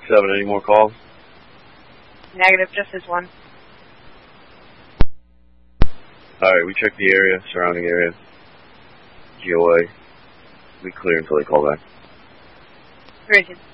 7, any more calls? Negative, just this one. Alright, we checked the area, surrounding area. GOA. We clear until they call back. Great.